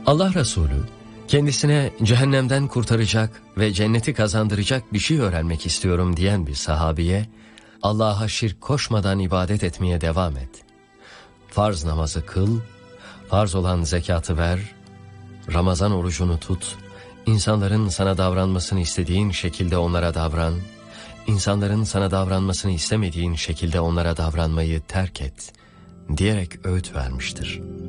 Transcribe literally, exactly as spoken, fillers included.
Allah Resulü kendisine cehennemden kurtaracak ve cenneti kazandıracak bir şey öğrenmek istiyorum diyen bir sahabiye, Allah'a şirk koşmadan ibadet etmeye devam et. Farz namazı kıl, farz olan zekatı ver, Ramazan orucunu tut, insanların sana davranmasını istediğin şekilde onlara davran, insanların sana davranmasını istemediğin şekilde onlara davranmayı terk et, diyerek öğüt vermiştir.